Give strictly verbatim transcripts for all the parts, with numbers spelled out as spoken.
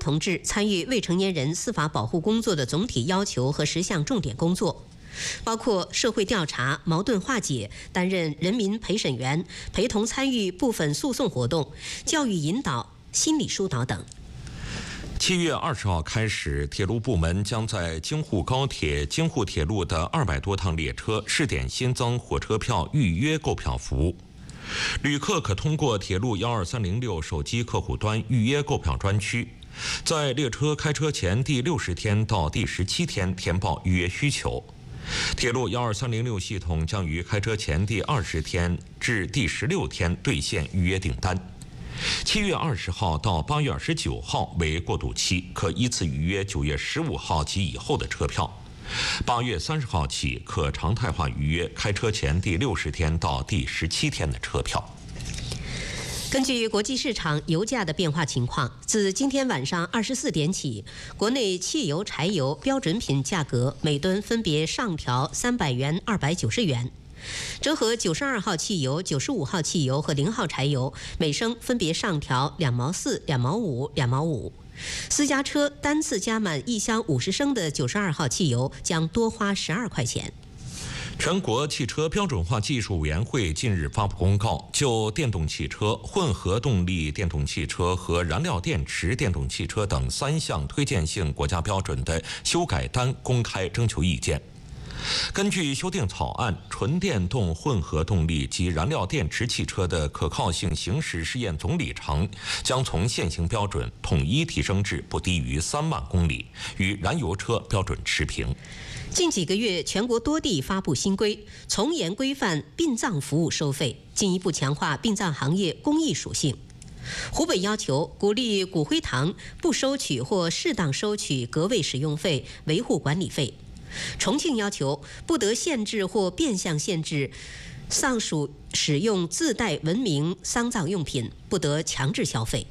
同志参与未成年人司法保护工作的总体要求和十项重点工作，包括社会调查、矛盾化解、担任人民陪审员、陪同参与部分诉讼活动、教育引导、心理疏导等。 七月二十号开始，铁路部门将在京沪高铁、京沪铁路的二百多趟列车试点新增火车票预约购票服务。旅客可通过铁路幺二三零六手机客户端预约购票专区，在列车开车前第六十天到第十七天填报预约需求。铁路幺二三零六系统将于开车前第二十天至第十六天兑现预约订单。七月二十号到八月二十九号为过渡期，可依次预约九月十五号及以后的车票。八月三十号起，可常态化预约开车前第六十天到第十七天的车票。 根据国际市场油价的变化情况，自今天晚上二十四点起，国内汽油、柴油标准品价格每吨分别上调三百元、二百九十元。折合九十二号汽油、九十五号汽油和零号柴油，每升分别上调两毛四、两毛五、两毛五。私家车单次加满一箱五十升的九十二号汽油将多花十二块钱。 全国汽车标准化技术委员会近日发布公告，就电动汽车、混合动力电动汽车和燃料电池电动汽车等三项推荐性国家标准的修改单公开征求意见。根据修订草案，纯电动、混合动力及燃料电池汽车的可靠性行驶试验总里程将从现行标准统一提升至不低于三万公里，与燃油车标准持平。 近几个月，全国多地发布新规，从严规范殡葬服务收费，进一步强化殡葬行业公益属性。湖北要求鼓励骨灰堂不收取或适当收取隔位使用费、维护管理费。重庆要求不得限制或变相限制丧属使用自带文明丧葬用品，不得强制消费。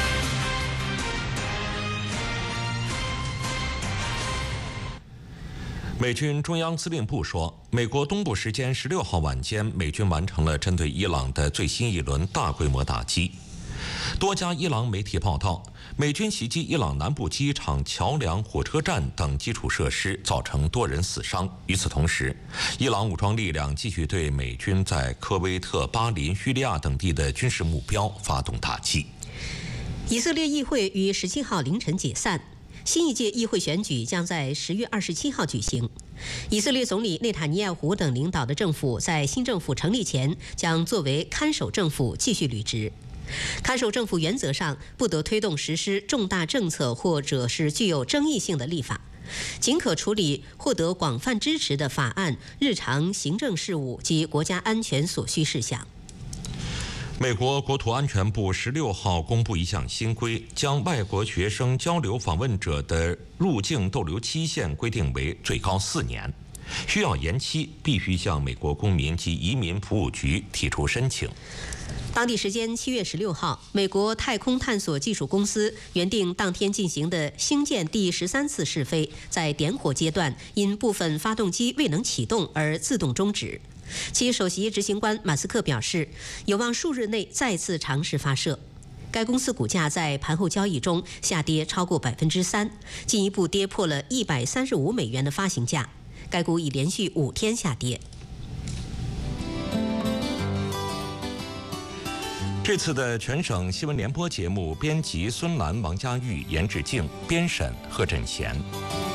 美军中央司令部说，美国东部时间十六号晚间，美军完成了针对伊朗的最新一轮大规模打击。多家伊朗媒体报道，美军袭击伊朗南部机场、桥梁、火车站等基础设施，造成多人死伤。与此同时，伊朗武装力量继续对美军在科威特、巴林、叙利亚等地的军事目标发动打击。 以色列议会于十七号凌晨解散，新一届议会选举将在十月二十七号举行。以色列总理内塔尼亚胡等领导的政府在新政府成立前将作为看守政府继续履职。看守政府原则上不得推动实施重大政策或者是具有争议性的立法，仅可处理获得广泛支持的法案、日常行政事务及国家安全所需事项。 美国国土安全部十六号公布一项新规，将外国学生交流访问者的入境逗留期限规定为最高四年，需要延期必须向美国公民及移民服务局提出申请。 当地时间七月十六号，美国太空探索技术公司原定当天进行的星舰第十三次试飞，在点火阶段因部分发动机未能启动而自动终止。其首席执行官马斯克表示，有望数日内再次尝试发射。该公司股价在盘后交易中下跌超过百分之三，进一步跌破了一百三十五美元的发行价。该股已连续五天下跌。 这次的全省新闻联播节目编辑孙兰、王佳玉、严志静，编审贺振贤。